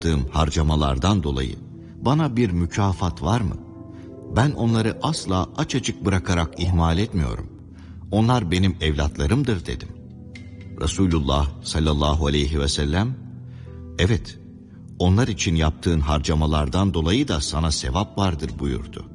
yaptığım harcamalardan dolayı bana bir mükafat var mı? Ben onları asla açık bırakarak ihmal etmiyorum. Onlar benim evlatlarımdır dedim. Resulullah sallallahu aleyhi ve sellem, evet, onlar için yaptığın harcamalardan dolayı da sana sevap vardır buyurdu.